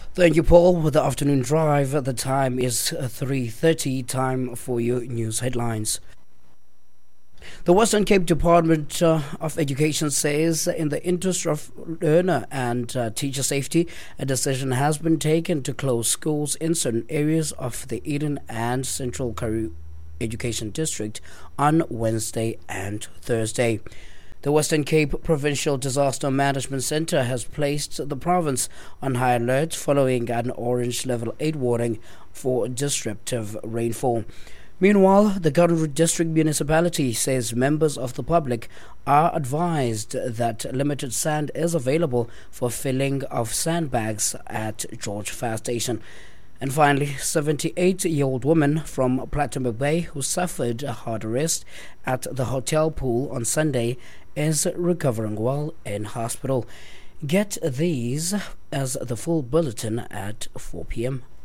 Thank you, Paul. With the afternoon drive, the time is 3:30. Time for your news headlines. The Western Cape Department of Education says, in the interest of learner and teacher safety, a decision has been taken to close schools in certain areas of the Eden and Central Karoo Education District on Wednesday and Thursday. The Western Cape Provincial Disaster Management Centre has placed the province on high alert following an orange level 8 warning for disruptive rainfall. Meanwhile, the Karoo District Municipality says members of the public are advised that limited sand is available for filling of sandbags at George Fire Station. And finally, 78-year-old woman from Plettenberg Bay who suffered a heart arrest at the hotel pool on Sunday is recovering well in hospital. Get these as the full bulletin at 4 p.m.